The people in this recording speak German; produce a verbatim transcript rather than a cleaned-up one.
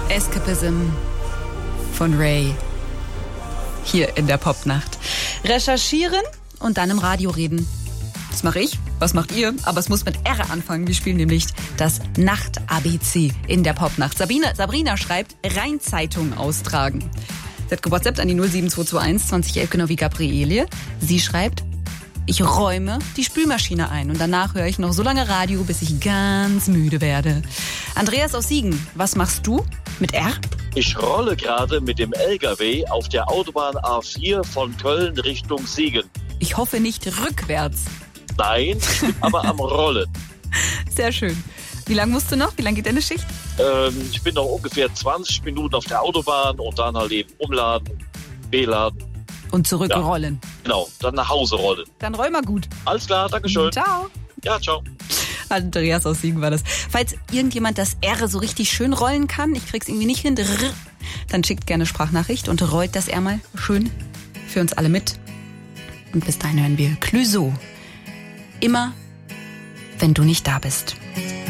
Escapism von Ray. Hier in der Popnacht. Recherchieren und dann im Radio reden. Das mache ich. Was macht ihr? Aber es muss mit R anfangen. Wir spielen nämlich das Nacht-A B C in der Popnacht. Sabine, Sabrina schreibt, Rheinzeitung austragen. Sie hat gewhatsappt an die null sieben zwei zwei eins zwanzig elf, genau wie Gabriele. Sie schreibt, ich räume die Spülmaschine ein und danach höre ich noch so lange Radio, bis ich ganz müde werde. Andreas aus Siegen, was machst du mit R? Ich rolle gerade mit dem L K W auf der Autobahn A vier von Köln Richtung Siegen. Ich hoffe nicht rückwärts. Nein, ich bin aber am Rollen. Sehr schön. Wie lange musst du noch? Wie lange geht deine Schicht? Ähm, ich bin noch ungefähr zwanzig Minuten auf der Autobahn und dann halt eben umladen, beladen. Und zurückrollen. Ja, genau, dann nach Hause rollen. Dann roll mal gut. Alles klar, Dankeschön. Ciao. Ja, ciao. Andreas aus Siegen war das. Falls irgendjemand das R so richtig schön rollen kann, ich krieg's irgendwie nicht hin, dann schickt gerne Sprachnachricht und rollt das R mal schön für uns alle mit. Und bis dahin hören wir Clouseau. Immer, wenn du nicht da bist.